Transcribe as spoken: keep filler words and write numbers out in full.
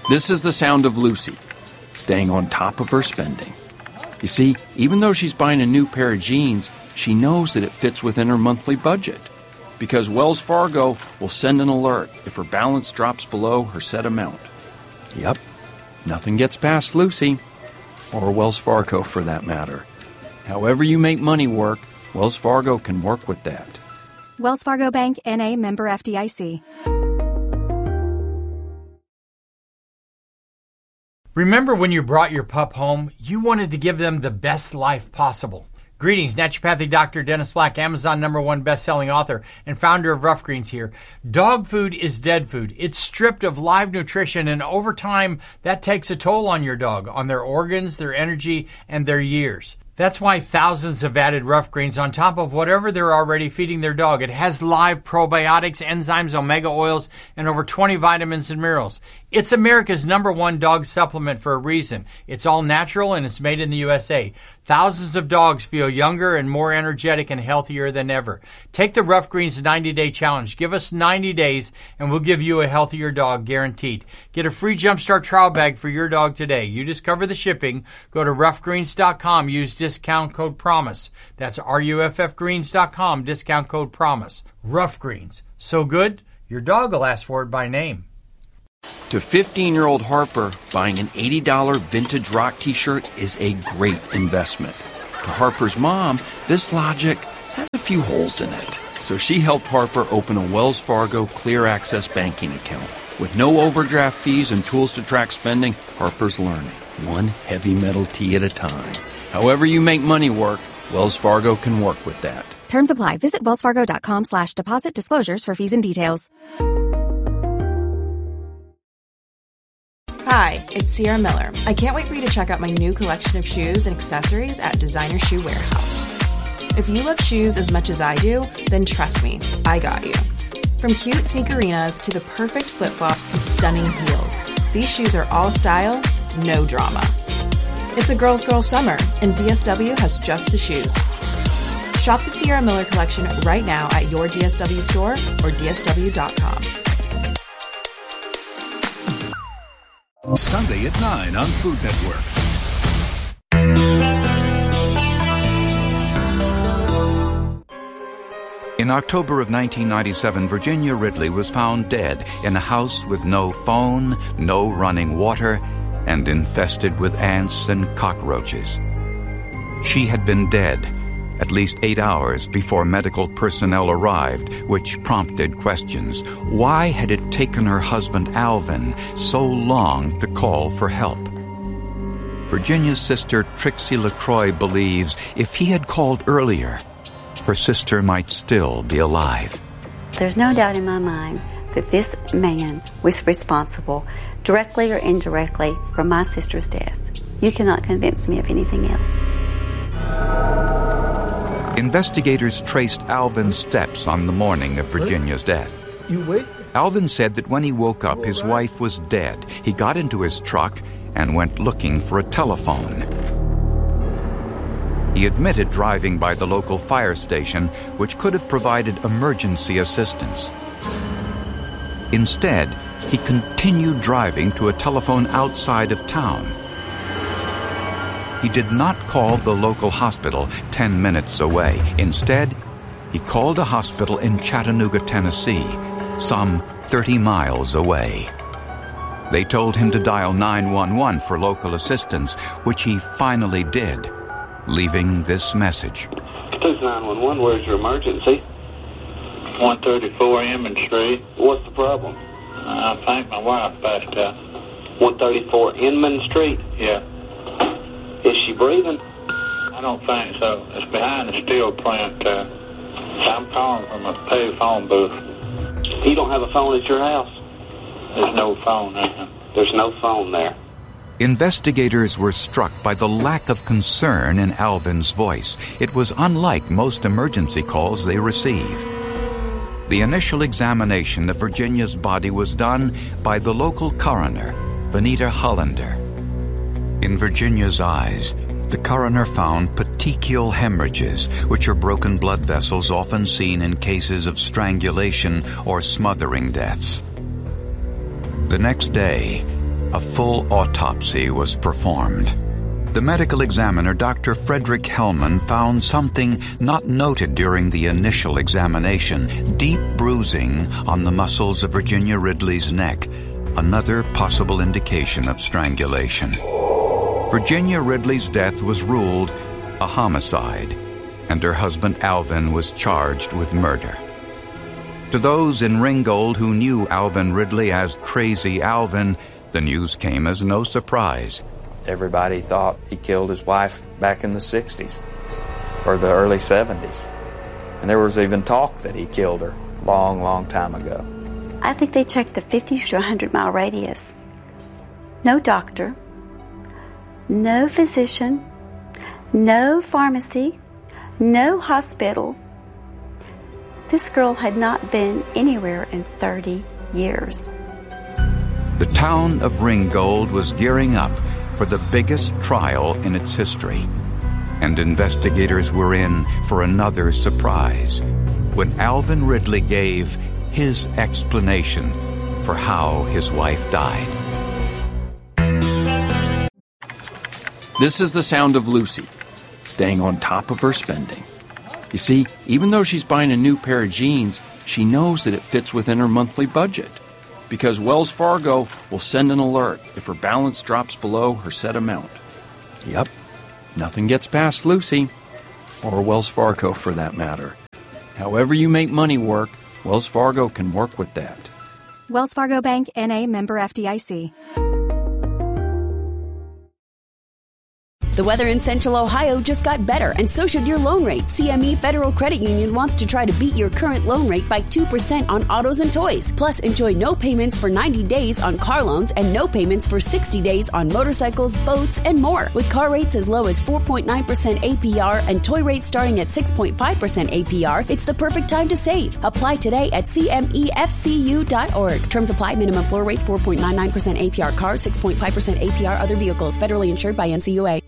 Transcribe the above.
This is the sound of Lucy, staying on top of her spending. You see, even though she's buying a new pair of jeans, she knows that it fits within her monthly budget. Because Wells Fargo will send an alert if her balance drops below her set amount. Yep, nothing gets past Lucy, or Wells Fargo for that matter. However you make money work, Wells Fargo can work with that. Wells Fargo Bank, N A, member F D I C. Remember when you brought your pup home, you wanted to give them the best life possible. Greetings, naturopathic doctor Dennis Black, Amazon number one best-selling author and founder of Rough Greens here. Dog food is dead food. It's stripped of live nutrition, and over time, that takes a toll on your dog, on their organs, their energy, and their years. That's why thousands have added Rough Greens on top of whatever they're already feeding their dog. It has live probiotics, enzymes, omega oils, and over twenty vitamins and minerals. It's America's number one dog supplement for a reason. It's all natural and it's made in the U S A. Thousands of dogs feel younger and more energetic and healthier than ever. Take the Rough Greens ninety-day challenge. Give us ninety days and we'll give you a healthier dog guaranteed. Get a free Jumpstart trial bag for your dog today. You just cover the shipping. Go to rough greens dot com. Use discount code PROMISE. That's R U F F greens dot com. Discount code PROMISE. Rough Greens. So good, your dog will ask for it by name. To fifteen-year-old Harper, buying an eighty dollars vintage rock t-shirt is a great investment. To Harper's mom, this logic has a few holes in it. So she helped Harper open a Wells Fargo Clear Access banking account. With no overdraft fees and tools to track spending, Harper's learning, one heavy metal tea at a time. However you make money work, Wells Fargo can work with that. Terms apply. Visit wellsfargo.com slash deposit disclosures for fees and details. Hi, it's Sierra Miller. I can't wait for you to check out my new collection of shoes and accessories at Designer Shoe Warehouse. If you love shoes as much as I do, then trust me, I got you. From cute sneakerinas to the perfect flip-flops to stunning heels, these shoes are all style, no drama. It's a girl's girl summer, and D S W has just the shoes. Shop the Sierra Miller collection right now at your D S W store or D S W dot com. Sunday at nine on Food Network. In October of nineteen ninety-seven, Virginia Ridley was found dead in a house with no phone, no running water, and infested with ants and cockroaches. She had been dead at least eight hours before medical personnel arrived, which prompted questions. Why had it taken her husband Alvin so long to call for help? Virginia's sister Trixie LaCroix believes if he had called earlier, her sister might still be alive. There's no doubt in my mind that this man was responsible, directly or indirectly, for my sister's death. You cannot convince me of anything else. Investigators traced Alvin's steps on the morning of Virginia's death. You wait? Alvin said that when he woke up, his wife was dead. He got into his truck and went looking for a telephone. He admitted driving by the local fire station, which could have provided emergency assistance. Instead, he continued driving to a telephone outside of town. He did not call the local hospital ten minutes away. Instead, he called a hospital in Chattanooga, Tennessee, some thirty miles away. They told him to dial nine one one for local assistance, which he finally did, leaving this message. This nine one one, where's your emergency? one thirty-four Inman Street. What's the problem? I think my wife passed out. one thirty-four Inman Street? Yeah. Is she breathing? I don't think so. It's behind the steel plant. Uh, I'm calling from a pay phone booth. You don't have a phone at your house? There's no phone there. There's no phone there. Investigators were struck by the lack of concern in Alvin's voice. It was unlike most emergency calls they receive. The initial examination of Virginia's body was done by the local coroner, Vanita Hollander. In Virginia's eyes, the coroner found petechial hemorrhages, which are broken blood vessels often seen in cases of strangulation or smothering deaths. The next day, a full autopsy was performed. The medical examiner, Doctor Frederick Hellman, found something not noted during the initial examination: deep bruising on the muscles of Virginia Ridley's neck, another possible indication of strangulation. Virginia Ridley's death was ruled a homicide, and her husband Alvin was charged with murder. To those in Ringgold who knew Alvin Ridley as Crazy Alvin, the news came as no surprise. Everybody thought he killed his wife back in the sixties or the early seventies. And there was even talk that he killed her long, long time ago. I think they checked the fifty to one hundred mile radius. No doctor, no physician, no pharmacy, no hospital. This girl had not been anywhere in thirty years. The town of Ringgold was gearing up for the biggest trial in its history, and investigators were in for another surprise when Alvin Ridley gave his explanation for how his wife died. This is the sound of Lucy, staying on top of her spending. You see, even though she's buying a new pair of jeans, she knows that it fits within her monthly budget, because Wells Fargo will send an alert if her balance drops below her set amount. Yep, nothing gets past Lucy, or Wells Fargo for that matter. However you make money work, Wells Fargo can work with that. Wells Fargo Bank, N A, member F D I C. The weather in Central Ohio just got better, and so should your loan rate. C M E Federal Credit Union wants to try to beat your current loan rate by two percent on autos and toys. Plus, enjoy no payments for ninety days on car loans and no payments for sixty days on motorcycles, boats, and more. With car rates as low as four point nine percent A P R and toy rates starting at six point five percent A P R, it's the perfect time to save. Apply today at C M E F C U dot org. Terms apply. Minimum floor rates four point nine nine percent A P R cars, six point five percent A P R other vehicles. Federally insured by N C U A.